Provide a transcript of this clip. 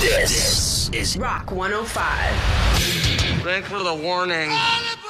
This is Rock 105. Thanks for the warning.